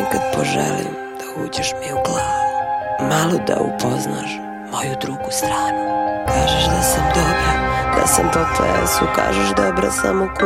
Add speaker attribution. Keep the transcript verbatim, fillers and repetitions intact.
Speaker 1: ponekad poželim da uđeš mi u glavu, malo da upoznaš moju drugu stranu. Kažeš da sam dobra, da sam po plesu, kažeš dobra sam u